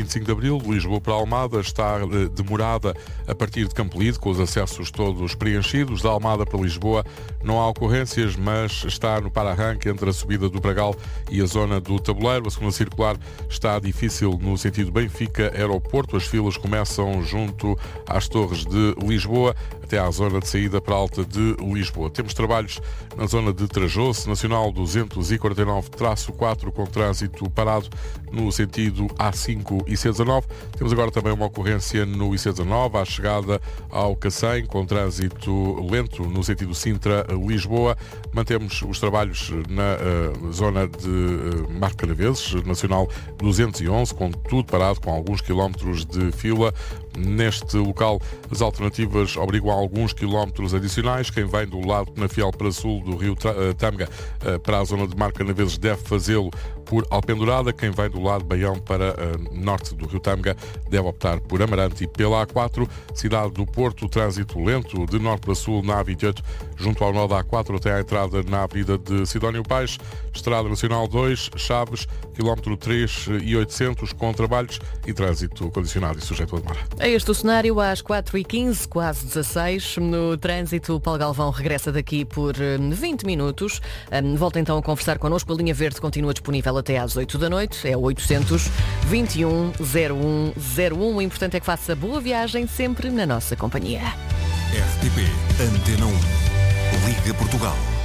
25 de Abril, Lisboa para Almada, está demorada a partir de Campolide, com os acessos todos preenchidos. Da Almada para Lisboa não há ocorrências, mas está no para-arranque entre a subida do Bragal e a zona do Tabuleiro. A segunda circular está difícil no sentido Benfica-Aeroporto. As filas começam junto às Torres de Lisboa até à zona de saída para a Alta de Lisboa. Temos trabalhos na zona de Trajoso, Nacional 249-4, com trânsito parado no sentido A5 e C19. Temos agora também uma ocorrência no IC19, à chegada ao Cacém, com trânsito lento no sentido Sintra-Lisboa. Mantemos os trabalhos na zona de Marco Canaveses, Nacional 211, com tudo parado, com alguns quilómetros de fila. Neste local, as alternativas obrigam a alguns quilómetros adicionais. Quem vem do lado de Penafiel para sul do rio Tâmega para a zona de Marco Canaveses deve fazê-lo por Alpendurada. Quem vem do lado de Baião para norte do rio Tâmega deve optar por Amarante e pela A4. Cidade do Porto, trânsito lento de norte para sul na A28, junto ao nó da A4 até à entrada na Avenida de Sidónio Paes. Estrada Nacional 2, Chaves, quilómetro 3 e 800, com trabalhos e trânsito condicionado e sujeito a demora. É este o cenário às 4h15, quase 16. No trânsito, o Paulo Galvão regressa daqui por 20 minutos. Volta então a conversar connosco. A linha verde continua disponível até às 8 da noite. É o 800 21 0101. O importante é que faça boa viagem sempre na nossa companhia. RTP Antena 1. Liga Portugal.